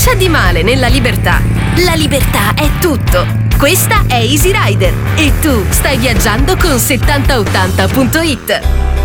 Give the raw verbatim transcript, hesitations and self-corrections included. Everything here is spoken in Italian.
c'è di male nella libertà? La libertà è tutto. Questa è Easy Rider e tu stai viaggiando con settanta ottanta punto it.